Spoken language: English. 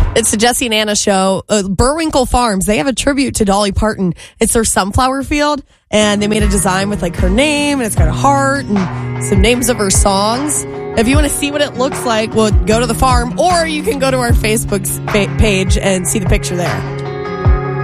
It's the Jesse and Anna show. Burwinkle Farms, they have a tribute to Dolly Parton. It's their sunflower field, and they made a design with like her name, and it's got a heart and some names of her songs. If you want to see what it looks like, well, go to the farm, or you can go to our Facebook page and see the picture there.